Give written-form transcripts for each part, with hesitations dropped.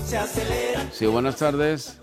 Sí, buenas tardes.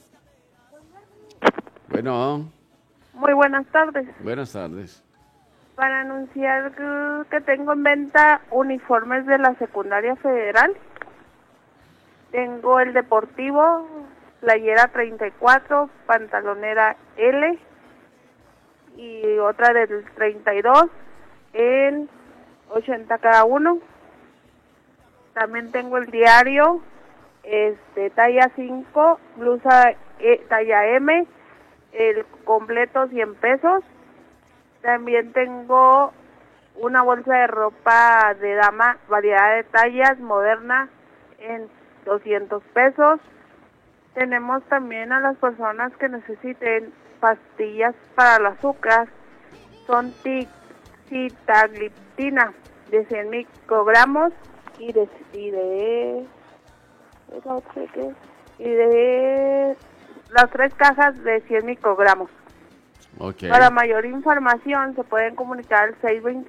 Bueno. Muy buenas tardes. Buenas tardes. Para anunciar que tengo en venta uniformes de la Secundaria Federal. Tengo el deportivo, playera 34, pantalonera L y otra del 32 en 80 cada uno. También tengo el diario, talla 5, blusa talla M, el completo 100 pesos. También tengo una bolsa de ropa de dama, variedad de tallas, moderna, en 200 pesos. Tenemos también a las personas que necesiten pastillas para el azúcar. Son sitagliptina de 100 microgramos y de las 3 cajas de 100 microgramos. Okay. Para mayor información se pueden comunicar al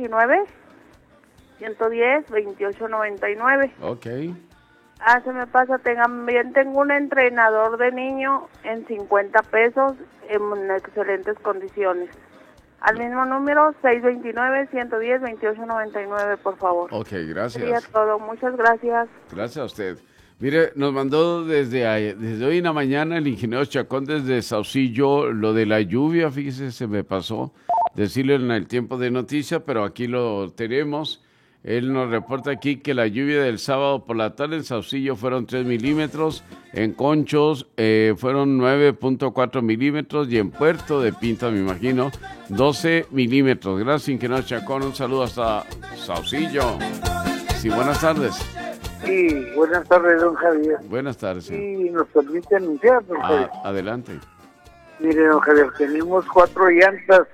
629-110-2899. Ok. Se me pasa, también tengo un entrenador de niño en 50 pesos en excelentes condiciones. Al mismo número, 629-110-2899, por favor. Ok, gracias. Sería todo, muchas gracias. Gracias a usted. Mire, nos mandó desde hoy en la mañana el ingeniero Chacón desde Saucillo lo de la lluvia, fíjese, se me pasó decirlo en el tiempo de noticias, pero aquí lo tenemos. Él nos reporta aquí que la lluvia del sábado por la tarde en Saucillo fueron 3 milímetros, en Conchos fueron 9.4 milímetros y en Puerto de Pinta, me imagino, 12 milímetros. Gracias, ingeniero Chacón, un saludo hasta Saucillo. Sí, buenas tardes. Sí, buenas tardes, don Javier. Buenas tardes, señor. Sí, nos permite anunciar, don Javier. Adelante. Mire, don Javier, tenemos 4 llantas,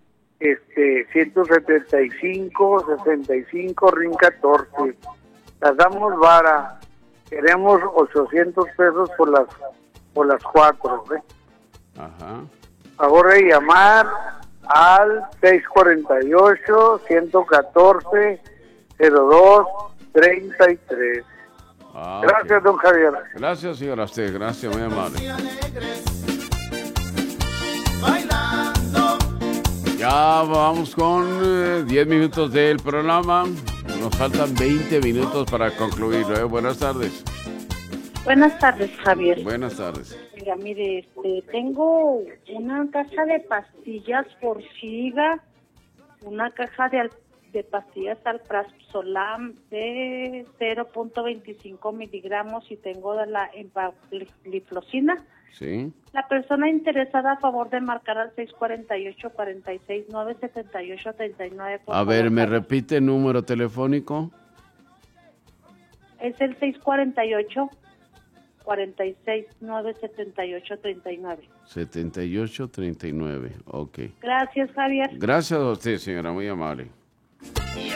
175, 65, RIN 14. Las damos vara. Queremos 800 pesos por las 4, ¿eh? Ajá. Favor de llamar al 648-114-0233. Gracias, Okay. don Javier. Gracias, señor, a usted. Gracias, muy amable. Ya vamos con 10 minutos del programa. Nos faltan 20 minutos para concluirlo. Buenas tardes. Buenas tardes, Javier. Buenas tardes. Mira, mire, tengo una caja de pastillas Forxiga, una caja de pastillas Alprazolam de 0.25 miligramos y tengo de la empagliflozina. Sí. La persona interesada, a favor de marcar al 648-46-978-39. A ver, ¿me repite el número telefónico? Es el 648-46-978-39. 7839, ok. Gracias, Javier. Gracias a usted, señora, muy amable.